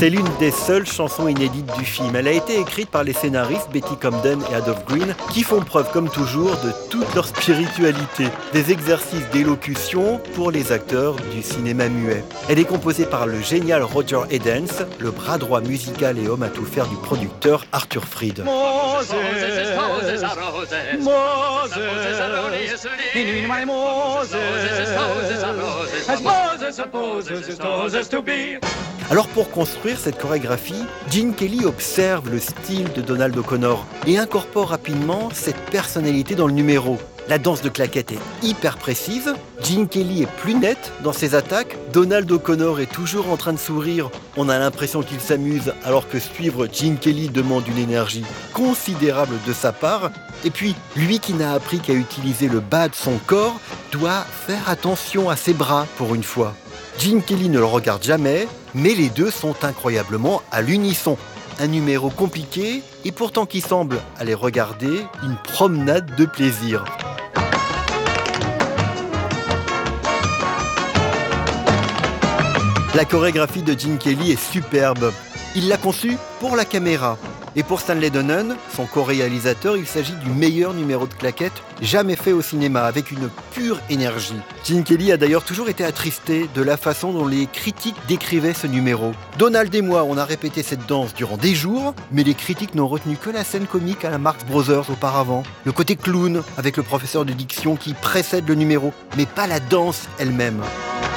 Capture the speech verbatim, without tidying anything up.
C'est l'une des seules chansons inédites du film. Elle a été écrite par les scénaristes Betty Comden et Adolph Green, qui font preuve, comme toujours, de toute leur spiritualité. Des exercices d'élocution pour les acteurs du cinéma muet. Elle est composée par le génial Roger Edens, le bras droit musical et homme à tout faire du producteur Arthur Freed. Moses, Moses, Alors pour construire cette chorégraphie, Gene Kelly observe le style de Donald O'Connor et incorpore rapidement cette personnalité dans le numéro. La danse de claquettes est hyper précise, Gene Kelly est plus net dans ses attaques, Donald O'Connor est toujours en train de sourire, on a l'impression qu'il s'amuse alors que suivre Gene Kelly demande une énergie considérable de sa part, et puis lui qui n'a appris qu'à utiliser le bas de son corps doit faire attention à ses bras pour une fois. Gene Kelly ne le regarde jamais, mais les deux sont incroyablement à l'unisson. Un numéro compliqué et pourtant qui semble, à les regarder, une promenade de plaisir. La chorégraphie de Gene Kelly est superbe. Il l'a conçue pour la caméra. Et pour Stanley Donen, son co-réalisateur, il s'agit du meilleur numéro de claquettes jamais fait au cinéma, avec une pure énergie. Gene Kelly a d'ailleurs toujours été attristé de la façon dont les critiques décrivaient ce numéro. Donald et moi, on a répété cette danse durant des jours, mais les critiques n'ont retenu que la scène comique à la Marx Brothers auparavant. Le côté clown, avec le professeur de diction qui précède le numéro, mais pas la danse elle-même.